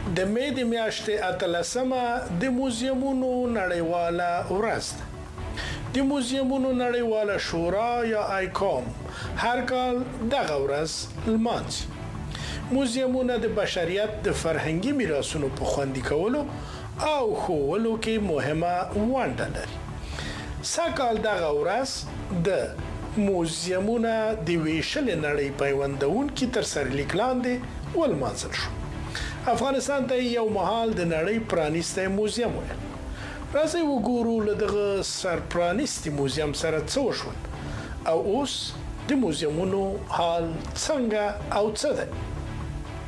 د مې د میاشتې 18مه د موزیمونو نړیواله ورځ ده. د موزیمونو نړیواله شورا یا آیکام هر کال دغه ورځ لمانځي. موزیمونه د بشریت د فرهنګي میراثونو په خوندي کولو او ښوولو کې مهمه ونډه لري. سږکال دغه ورځ د موزیمونه د ویشلې نړۍ پیوندونکي تر سرلیک لاندې ولمانځل شو. افغانستان ته یو مهال د نړۍ پرانیستی موزیم ویل. راځئ وګورو له دغه سرپرانیستي موزیم سره څه وشول او اوس د موزیمونو حال څنګه او څه دی.